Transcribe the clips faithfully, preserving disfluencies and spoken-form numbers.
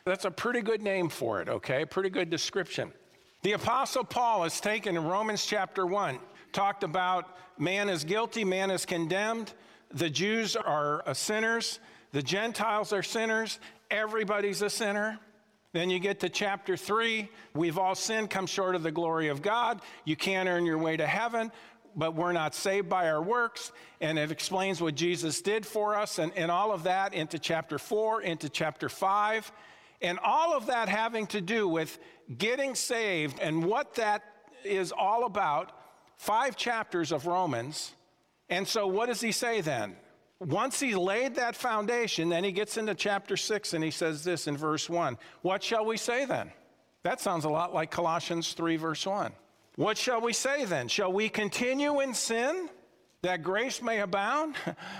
That's a pretty good name for it, okay? Pretty good description. The Apostle Paul has taken in Romans chapter one, talked about man is guilty, man is condemned, the Jews are sinners, the Gentiles are sinners, everybody's a sinner. Then you get to chapter three, we've all sinned, come short of the glory of God. You can't earn your way to heaven, but we're not saved by our works. And it explains what Jesus did for us and, and all of that into chapter four, into chapter five. And all of that having to do with getting saved and what that is all about, five chapters of Romans. And so what does he say then? Once he laid that foundation, then he gets into chapter six and he says this in verse one. What shall we say then? That sounds a lot like Colossians three, verse one. What shall we say then? Shall we continue in sin that grace may abound?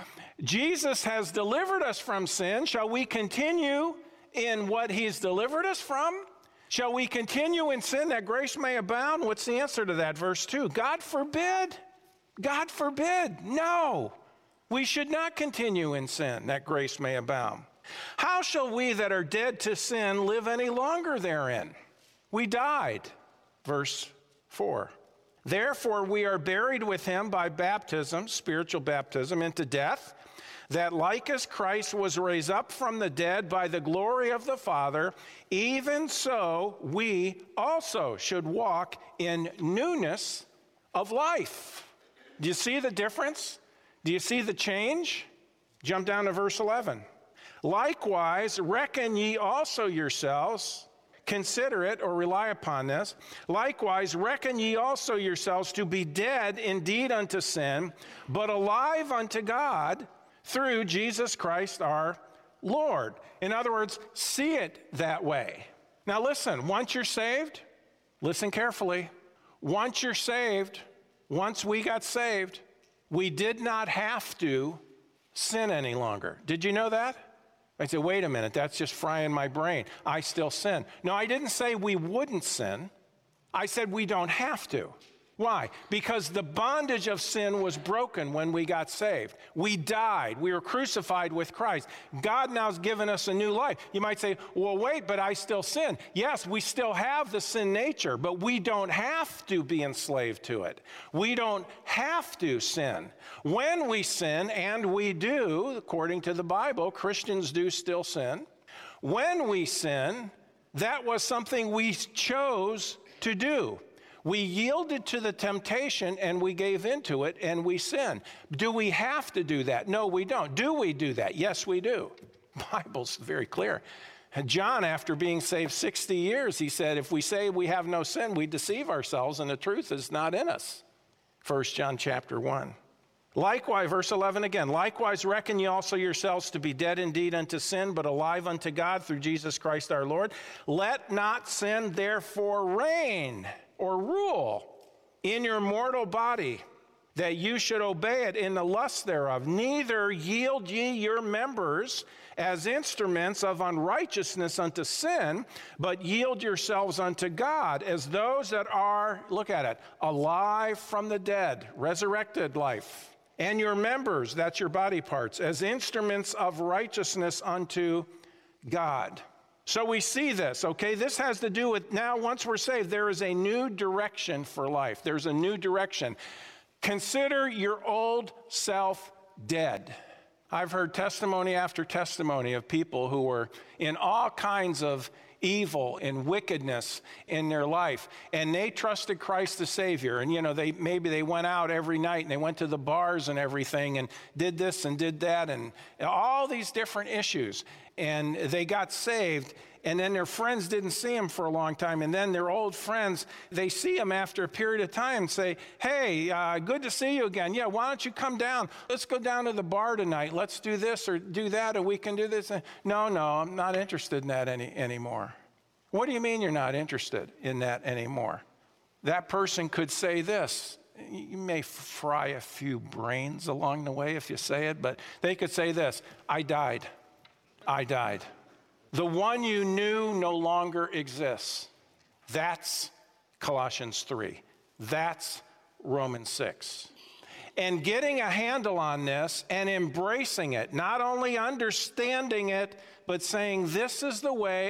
Jesus has delivered us from sin. Shall we continue in what he's delivered us from? Shall we continue in sin that grace may abound? What's the answer to that? Verse two. God forbid. God forbid. No. We should not continue in sin, that grace may abound. How shall we that are dead to sin live any longer therein? We died. Verse four. Therefore we are buried with him by baptism, spiritual baptism, into death, that like as Christ was raised up from the dead by the glory of the Father, even so we also should walk in newness of life. Do you see the difference? Do you see the change? Jump down to verse eleven. Likewise, reckon ye also yourselves, consider it or rely upon this. Likewise, reckon ye also yourselves to be dead indeed unto sin, but alive unto God through Jesus Christ our Lord. In other words, see it that way. Now listen, once you're saved, listen carefully. Once you're saved, once we got saved, we did not have to sin any longer. Did you know that? I said, wait a minute, that's just frying my brain. I still sin. No, I didn't say we wouldn't sin. I said we don't have to. Why? Because the bondage of sin was broken when we got saved. We died. We were crucified with Christ. God now has given us a new life. You might say, well, wait, but I still sin. Yes, we still have the sin nature, but we don't have to be enslaved to it. We don't have to sin. When we sin, and we do, according to the Bible, Christians do still sin. When we sin, that was something we chose to do. We yielded to the temptation and we gave into it and we sinned. Do we have to do that? No, we don't. Do we do that? Yes, we do. The Bible's very clear. And John, after being saved sixty years, he said, if we say we have no sin, we deceive ourselves and the truth is not in us. First John chapter one. Likewise, verse eleven again, likewise reckon ye also yourselves to be dead indeed unto sin, but alive unto God through Jesus Christ our Lord. Let not sin therefore reign or rule in your mortal body, that you should obey it in the lust thereof. Neither yield ye your members as instruments of unrighteousness unto sin, but yield yourselves unto God as those that are, look at it, alive from the dead, resurrected life. And your members, that's your body parts, as instruments of righteousness unto God. So we see this, okay? This has to do with now, once we're saved, there is a new direction for life. There's a new direction. Consider your old self dead. I've heard testimony after testimony of people who were in all kinds of evil and wickedness in their life, and they trusted Christ the Savior. And you know, they maybe they went out every night and they went to the bars and everything and did this and did that and all these different issues, and they got saved. And then their friends didn't see them for a long time. And then their old friends, they see them after a period of time and say, hey, uh, good to see you again. Yeah, why don't you come down? Let's go down to the bar tonight. Let's do this or do that, or we can do this. No, no, I'm not interested in that any anymore. What do you mean you're not interested in that anymore? That person could say this. You may fry a few brains along the way if you say it, but they could say this: I died. I died. The one you knew no longer exists. That's Colossians three. That's Romans six. And getting a handle on this and embracing it, not only understanding it, but saying this is the way